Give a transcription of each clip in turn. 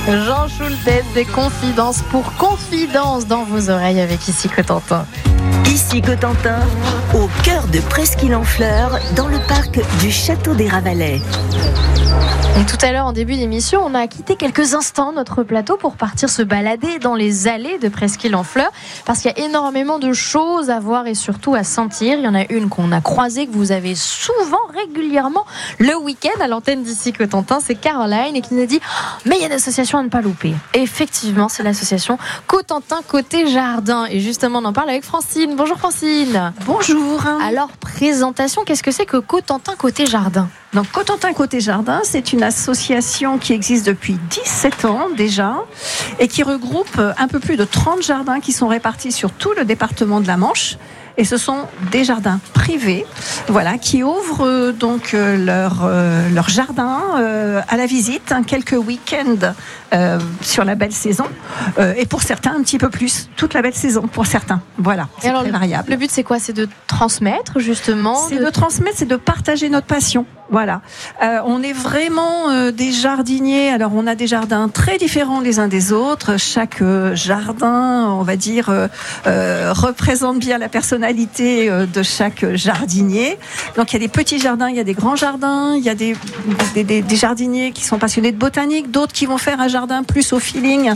Jean Schultes des Confidences pour Confidence dans vos oreilles avec Ici Cotentin. Ici Cotentin, au cœur de Presqu'île en Fleurs, dans le parc du Château des Ravalais. Et tout à l'heure, en début d'émission, on a quitté quelques instants notre plateau pour partir se balader dans les allées de Presqu'île en Fleurs, parce qu'il y a énormément de choses à voir et surtout à sentir. Il y en a une qu'on a croisée, que vous avez souvent, régulièrement, le week-end à l'antenne d'Ici Cotentin. C'est Caroline et qui nous a dit « Mais il y a une association à ne pas louper ». Et effectivement, c'est l'association Cotentin Côté Jardin. Et justement, on en parle avec Francine. Bonjour Francine. Bonjour. Alors, présentation, qu'est-ce que c'est que Cotentin Côté Jardin ? Donc Cotentin Côté Jardin, c'est une association qui existe depuis 17 ans déjà et qui regroupe un peu plus de 30 jardins qui sont répartis sur tout le département de la Manche. Et ce sont des jardins privés, voilà, qui ouvrent donc leur jardin à la visite, quelques week-ends sur la belle saison, et pour certains un petit peu plus, toute la belle saison pour certains. Voilà, c'est très variable. Le but c'est quoi ? C'est de transmettre justement. C'est de transmettre, c'est de partager notre passion. Voilà, on est vraiment des jardiniers. Alors on a des jardins très différents les uns des autres. Chaque jardin, on va dire, représente bien la personnalité de chaque jardinier. Donc il y a des petits jardins, il y a des grands jardins, il y a des jardiniers qui sont passionnés de botanique, d'autres qui vont faire un jardin plus au feeling,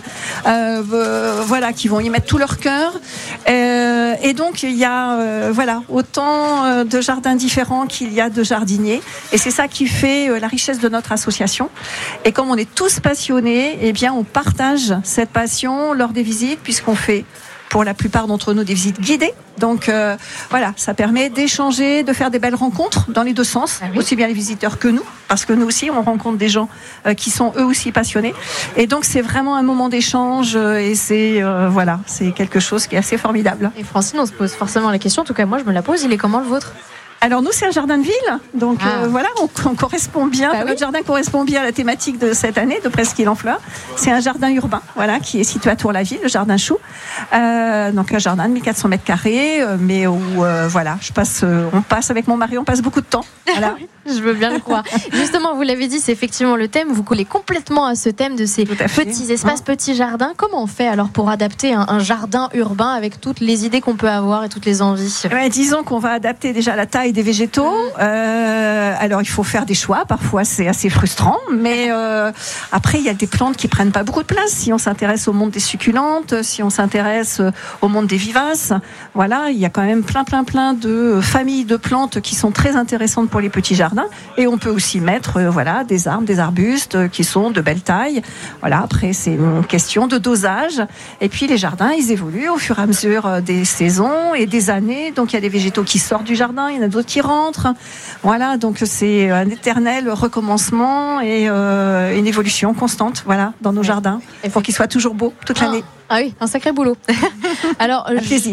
voilà, qui vont y mettre tout leur cœur. Et donc il y a voilà, autant de jardins différents qu'il y a de jardiniers. Et c'est ça qui fait la richesse de notre association. Et comme on est tous passionnés, eh bien on partage cette passion lors des visites, puisqu'on fait pour la plupart d'entre nous des visites guidées. Donc voilà, ça permet d'échanger, de faire des belles rencontres dans les deux sens, aussi bien les visiteurs que nous, parce que nous aussi on rencontre des gens qui sont eux aussi passionnés. Et donc c'est vraiment un moment d'échange et c'est voilà, c'est quelque chose qui est assez formidable. Et Francine, on se pose forcément la question, en tout cas moi je me la pose, il est comment le vôtre ? Alors nous c'est un jardin de ville, donc voilà, on correspond bien. Notre jardin correspond bien à la thématique de cette année de Presqu'île en Fleurs. C'est un jardin urbain, voilà, qui est situé à Tour-la-Ville, le jardin Chou. Donc un jardin de 1400 mètres carrés, mais où voilà, on passe avec mon mari, on passe beaucoup de temps. Voilà. Je veux bien le croire. Justement, vous l'avez dit, c'est effectivement le thème. Vous collez complètement à ce thème de ces petits espaces, petits jardins. Comment on fait alors pour adapter un jardin urbain avec toutes les idées qu'on peut avoir et toutes les envies ? Disons qu'on va adapter déjà la taille des végétaux. Alors il faut faire des choix. Parfois c'est assez frustrant, mais après il y a des plantes qui prennent pas beaucoup de place. Si on s'intéresse au monde des succulentes, si on s'intéresse au monde des vivaces, voilà, il y a quand même plein de familles de plantes qui sont très intéressantes pour les petits jardins. Et on peut aussi mettre voilà, des arbres, des arbustes qui sont de belle taille. Voilà, après c'est une question de dosage. Et puis les jardins, ils évoluent au fur et à mesure des saisons et des années. Donc il y a des végétaux qui sortent du jardin, il y en a d'autres qui rentrent. Voilà, donc c'est un éternel recommencement et une évolution constante, voilà, dans nos jardins, pour qu'ils soient toujours beaux toute l'année. Ah oui, un sacré boulot. Alors, un plaisir.